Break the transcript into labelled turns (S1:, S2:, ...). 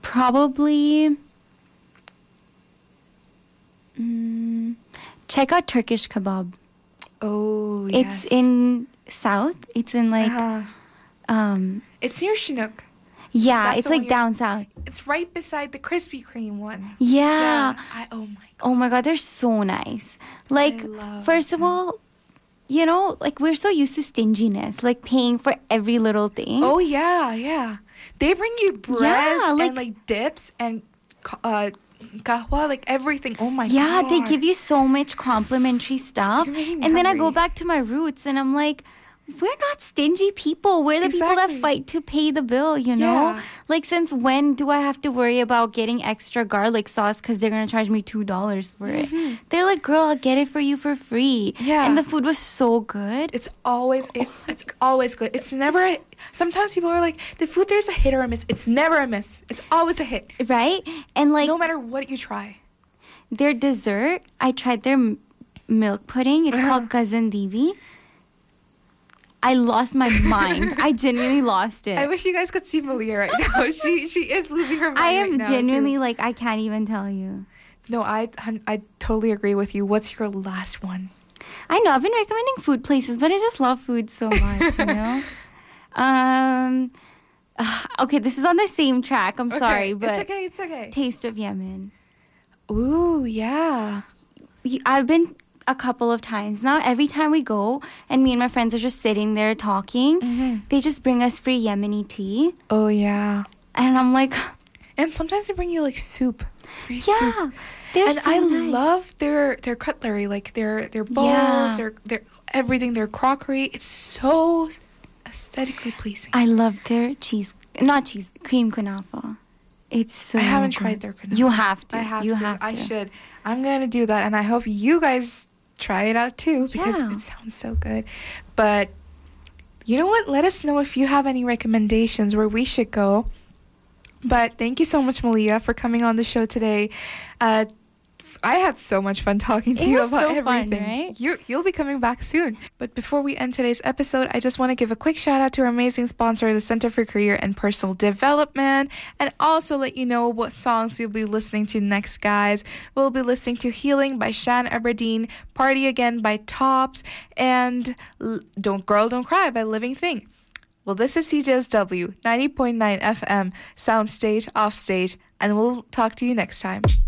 S1: Probably check out Turkish kebab.
S2: Oh, yes.
S1: It's in South. It's in like
S2: it's near Chinook.
S1: yeah,
S2: That's
S1: it's
S2: the one
S1: like down south.
S2: It's right beside the Krispy Kreme one.
S1: Yeah.
S2: Oh my god.
S1: Oh my god, they're so nice. Like, first of all, you know, like we're so used to stinginess, like paying for every little thing.
S2: Oh yeah. They bring you breads and like dips and kahwa, like everything. Oh my god.
S1: Yeah, they give you so much complimentary stuff.
S2: You're making me
S1: And then I
S2: hungry.
S1: go back to my roots and I'm like, we're not stingy people. We're the people that
S2: Exactly.
S1: fight to pay the bill, you know?
S2: Yeah.
S1: Like, since when do I have to worry about getting extra garlic sauce because they're going to charge me $2 for it? They're like, girl, I'll get it for you for free.
S2: Yeah.
S1: And the food was so good.
S2: It's always it's always good. It's never. Sometimes people are like, the food there's a hit or a miss. It's never a miss. It's always a hit.
S1: Right? And like,
S2: No matter what you try.
S1: their dessert, I tried their milk pudding. It's called Kazandibi. I lost my mind. I genuinely lost it.
S2: I wish you guys could see Malia right now. She is losing her mind.
S1: I am
S2: right now,
S1: genuinely
S2: too.
S1: like, I can't even tell you.
S2: No, I totally agree with you. What's your last one?
S1: I know I've been recommending food places, but I just love food so much, you know. Okay, this is on the same track. I'm sorry, but
S2: it's okay.
S1: Taste of Yemen.
S2: Ooh, yeah.
S1: I've been a couple of times now. Every time we go, and me and my friends are just sitting there talking, they just bring us free Yemeni tea,
S2: Oh yeah.
S1: and I'm like,
S2: And sometimes they bring you like soup. Free soup.
S1: yeah, they're
S2: And
S1: so
S2: I
S1: nice.
S2: love their cutlery, like their bowls, their everything, their crockery. It's so aesthetically pleasing.
S1: I love their cream kunafa. It's so
S2: I haven't
S1: good.
S2: tried their kunafa.
S1: You have to.
S2: I have
S1: you
S2: to.
S1: have
S2: I
S1: to.
S2: should. I'm gonna do that, and I hope you guys try it out too because
S1: Yeah.
S2: it sounds so good. But you know what? Let us know if you have any recommendations where we should go. But thank you so much, Malia, for coming on the show today. I had so much fun talking to
S1: It
S2: you
S1: was
S2: about
S1: so fun,
S2: everything.
S1: right?
S2: You'll be coming back soon. But before we end today's episode, I just want to give a quick shout out to our amazing sponsor, the Center for Career and Personal Development, and also let you know what songs you'll be listening to next, guys. We'll be listening to Healing by Shan Aberdeen, Party Again by Tops, and Don't Cry by Living Thing. Well, this is CJSW 90.9 FM, Soundstage, Offstage, and we'll talk to you next time.